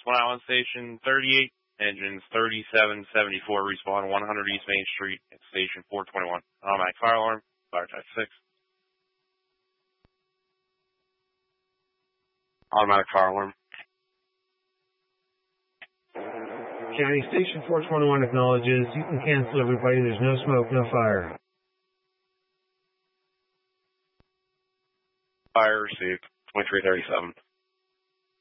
Swan Island Station 38, engines 3774, respawn 100 East Main Street at Station 421. Automatic fire alarm, fire type 6. Automatic fire alarm. County Station 421 acknowledges. You can cancel, everybody. There's no smoke, no fire. Fire received, 2337.